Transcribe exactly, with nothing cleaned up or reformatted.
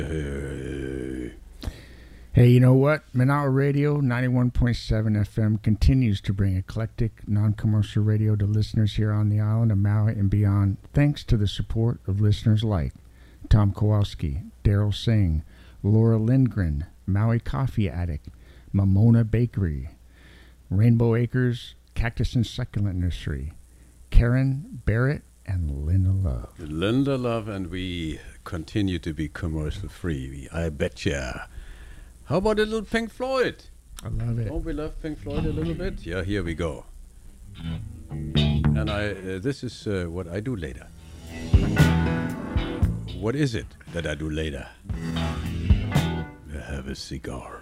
Hey, you know what? Manawa Radio ninety-one point seven F M continues to bring eclectic, non-commercial radio to listeners here on the island of Maui and beyond, thanks to the support of listeners like Tom Kowalski, Daryl Singh, Laura Lindgren, Maui Coffee Addict, Mamona Bakery, Rainbow Acres Cactus and Succulent Nursery, Karen Barrett, and Linda Love. Linda Love, and we continue to be commercial free. I betcha. How about a little Pink Floyd? I love it. Don't we love Pink Floyd a little bit? Yeah, here we go. And I, uh, this is uh, what I do later. What is it that I do later? I have a cigar.